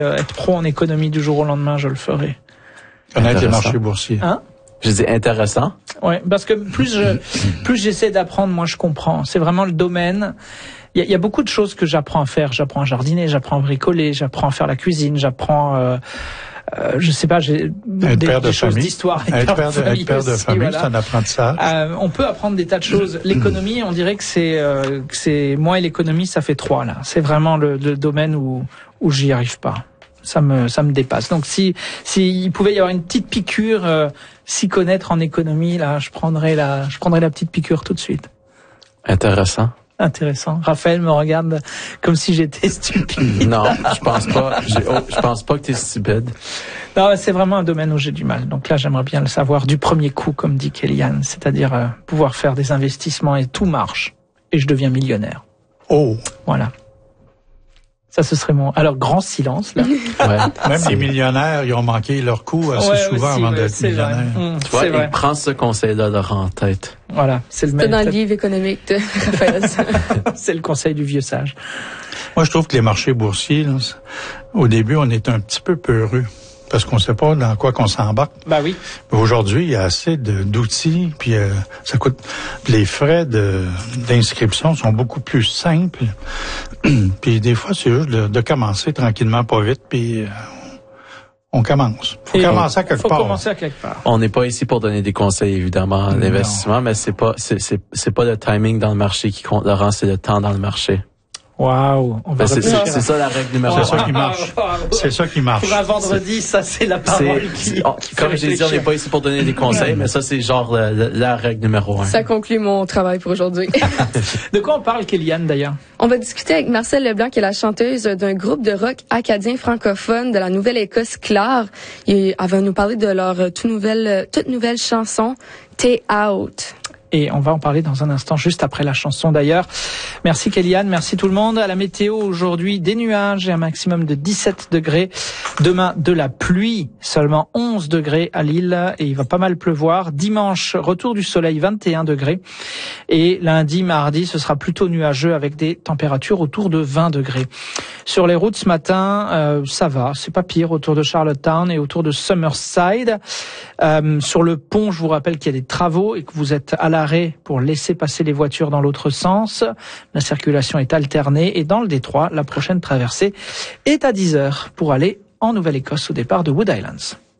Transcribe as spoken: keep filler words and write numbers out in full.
Euh, être pro en économie du jour au lendemain, je le ferai. Connaître les marchés boursiers. Hein? Je dis intéressant. Ouais, parce que plus je, plus j'essaie d'apprendre, moins je comprends. C'est vraiment le domaine. Il y a, il y a beaucoup de choses que j'apprends à faire. J'apprends à jardiner, j'apprends à bricoler, j'apprends à faire la cuisine, j'apprends, euh, euh, je sais pas, j'ai être des, père de des choses famille. d'histoire. Être père de, être père de aussi, famille, voilà. c'est un apprentissage. Euh, on peut apprendre des tas de choses. L'économie, on dirait que c'est, euh, que c'est moi et l'économie, ça fait trois là. C'est vraiment le, le domaine où où j'y arrive pas. Ça me ça me dépasse. Donc si si il pouvait y avoir une petite piqûre, euh, s'y connaître en économie, là, je prendrais la je prendrais la petite piqûre tout de suite. Intéressant. Intéressant. Raphaël me regarde comme si j'étais stupide. Non, je pense pas. J'ai, oh, je pense pas que t'es stupide. Non, c'est vraiment un domaine où j'ai du mal. Donc là, j'aimerais bien le savoir du premier coup, comme dit Kellyanne, c'est-à-dire euh, pouvoir faire des investissements et tout marche et je deviens millionnaire. Oh. Voilà. Ça, ce serait mon... Alors, grand silence, là. Ouais. Même les millionnaires, ils ont manqué leur coup assez ouais, souvent aussi, avant ouais, d'être millionnaires. Mmh, Tu vois, il prend ce conseil-là de en tête. Voilà, c'est le C'était même. dans le livre économique de Raphaël. C'est le conseil du vieux sage. Moi, je trouve que les marchés boursiers, là, au début, on est un petit peu peureux parce qu'on ne sait pas dans quoi qu'on s'embarque. Bah oui. Mais aujourd'hui, il y a assez de, d'outils, puis euh, ça coûte. Les frais de, d'inscription sont beaucoup plus simples. Puis des fois, c'est juste de, de commencer tranquillement, pas vite, puis euh, on commence. Faut Et commencer à quelque faut part. Faut commencer à quelque part. On n'est pas ici pour donner des conseils, évidemment, d'investissement, mais c'est pas, c'est, c'est, c'est pas le timing dans le marché qui compte, Laurent, c'est le temps dans le marché. Waouh, on va Ben, c'est, c'est, retenir. c'est ça la règle numéro C'est un. ça qui marche. C'est ça qui marche. Pour un vendredi, ça c'est la parole C'est, qui, on- qui fait comme j'ai dit, on n'est réfléchir. pas ici pour donner des conseils, mais ça, c'est genre la, la, la règle numéro un. Ça conclut mon travail pour aujourd'hui. De quoi on parle, Kellyanne, d'ailleurs? On va discuter avec Marcelle Leblanc, qui est la chanteuse d'un groupe de rock acadien francophone de la Nouvelle-Écosse, Clare. Et elle va nous parler de leur tout nouvelle, toute nouvelle chanson, T'es Out. Et on va en parler dans un instant, juste après la chanson d'ailleurs. Merci Kellyanne, merci tout le monde. À la météo aujourd'hui, des nuages et un maximum de dix-sept degrés. Demain, de la pluie, seulement onze degrés à Lille et il va pas mal pleuvoir. Dimanche, retour du soleil, vingt et un degrés. Et lundi, mardi, ce sera plutôt nuageux avec des températures autour de vingt degrés. Sur les routes ce matin, euh, ça va, c'est pas pire autour de Charlottetown et autour de Summerside. Euh, sur le pont, je vous rappelle qu'il y a des travaux et que vous êtes à l'arrêt pour laisser passer les voitures dans l'autre sens. La circulation est alternée et dans le détroit, la prochaine traversée est à dix heures pour aller en Nouvelle-Écosse au départ de Wood Islands.